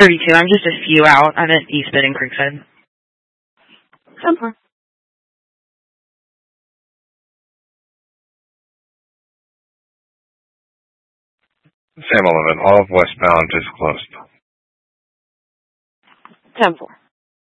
32. I'm just a few out. I'm at East Bend and Creekside. 10-4. Sam 11, all of westbound is closed. 10-4.